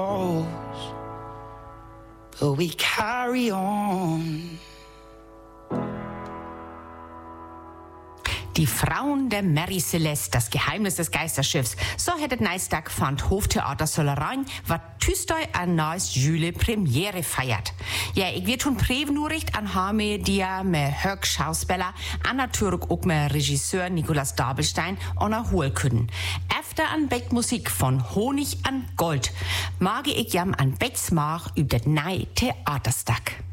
But we carry on. Die Frauen der Mary Celeste, das Geheimnis des Geisterschiffs. So hättet Neistag fand Hoftheater Sollerein, wat Tüstoi an neues Jule Premiere feiert. Ja, ich wird schon Prevenuricht an Hame, die mit Höck Schauspieler, an natürlich auch mit Regisseur Nikolaus Dabelstein und holen können. Efter an Beckmusik von Honig an Gold. Mag ich jam an Becks Mach über das neue Theaterstag.